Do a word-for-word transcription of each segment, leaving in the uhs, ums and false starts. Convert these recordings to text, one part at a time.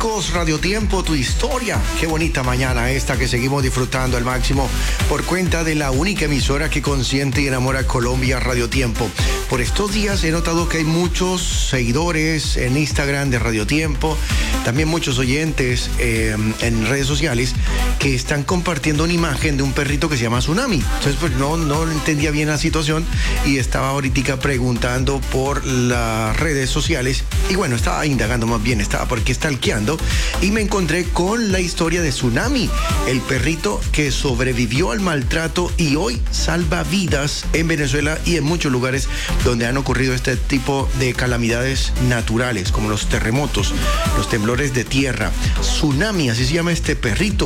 Clásicos Radio Tiempo, tu historia. Qué bonita mañana esta que seguimos disfrutando al máximo por cuenta de la única emisora que consiente y enamora a Colombia, Radio Tiempo. Por estos días he notado que hay muchos seguidores en Instagram de Radio Tiempo, también muchos oyentes eh, en redes sociales que están compartiendo una imagen de un perrito que se llama Tsunami. Entonces pues no, no entendía bien la situación y estaba ahorita preguntando por las redes sociales y bueno, estaba indagando más bien, estaba porque stalkeando y me encontré con la historia de Tsunami, el perrito que sobrevivió al maltrato y hoy salva vidas en Venezuela y en muchos lugares donde han ocurrido este tipo de calamidades naturales como los terremotos, los temblores de tierra. Tsunami, así se llama este perrito.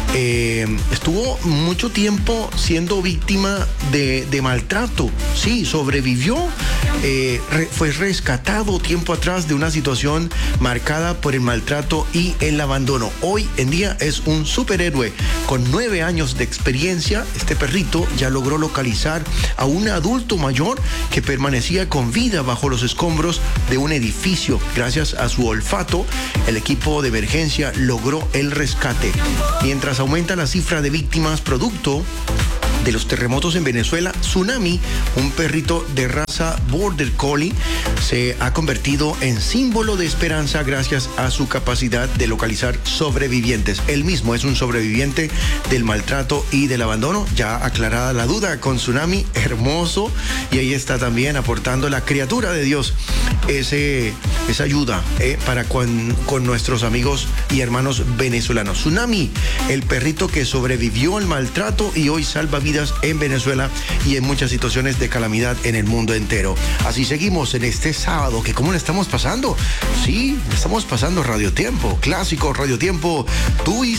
Eh, estuvo mucho tiempo siendo víctima de, de maltrato. Sí, sobrevivió, eh, re, fue rescatado tiempo atrás de una situación marcada por el maltrato y el abandono. Hoy en día es un superhéroe con nueve años de experiencia. Este perrito ya logró localizar a un adulto mayor que permanecía con vida bajo los escombros de un edificio. Gracias a su olfato, el equipo de emergencia logró el rescate. Mientras aumenta la cifra de víctimas producto de los terremotos en Venezuela, Tsunami, un perrito de raza Border Collie, se ha convertido en símbolo de esperanza gracias a su capacidad de localizar sobrevivientes. Él mismo es un sobreviviente del maltrato y del abandono. Ya aclarada la duda con Tsunami, hermoso, y ahí está también aportando la criatura de Dios ese, esa ayuda eh, para con, con nuestros amigos y hermanos venezolanos. Tsunami, el perrito que sobrevivió al maltrato y hoy salva vidas en Venezuela y en muchas situaciones de calamidad en el mundo entero. Así seguimos en este sábado, que cómo le estamos pasando. Sí, estamos pasando Radio Tiempo, Clásicos Radio Tiempo, tu historia.